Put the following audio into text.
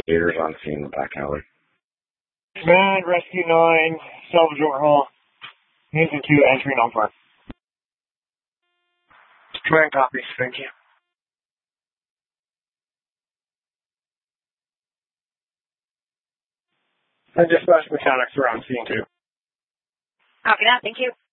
Gators on scene in the back alley. Command, Rescue 9, salvage overhaul. Hanson 2, entering on park. Command, copy. Thank you. And dispatch mechanics are on scene 2. Copy that. Thank you.